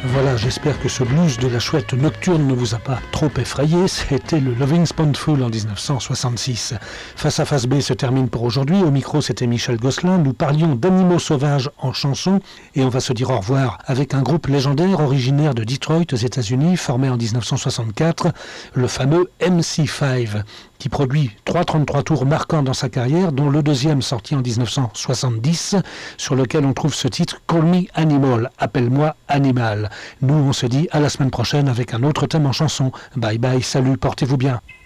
Voilà, j'espère que ce blues de la chouette nocturne ne vous a pas trop effrayé. C'était le Loving Spoonful en 1966. Face à Face B se termine pour aujourd'hui. Au micro, c'était Michel Gosselin. Nous parlions d'animaux sauvages en chanson et on va se dire au revoir avec un groupe légendaire originaire de Detroit aux États-Unis, formé en 1964, le fameux MC5, qui produit 3 tours marquants dans sa carrière, dont le deuxième sorti en 1970, sur lequel on trouve ce titre « Call Me Animal », « Appelle-moi Animal ». Nous, on se dit à la semaine prochaine avec un autre thème en chanson. Bye bye, salut, portez-vous bien.